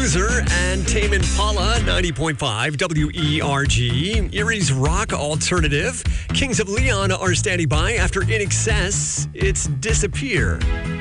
Loser and Tame Impala, 90.5 WERG. Erie's Rock Alternative. Kings of Leon are standing by after In Excess, it's Disappear.